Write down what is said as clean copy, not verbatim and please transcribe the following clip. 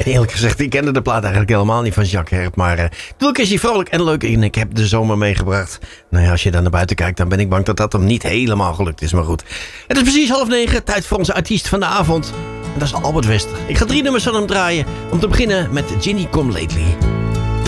Eerlijk gezegd, ik kende de plaat eigenlijk helemaal niet van Jacques Herp. Maar natuurlijk is hij vrolijk en leuk en ik heb de zomer meegebracht. Nou ja, als je dan naar buiten kijkt, dan ben ik bang dat dat hem niet helemaal gelukt is. Maar goed, het is precies 8:30, tijd voor onze artiest van de avond. En dat is Albert Wester. Ik ga 3 nummers van hem draaien. Om te beginnen met Ginny Come Lately.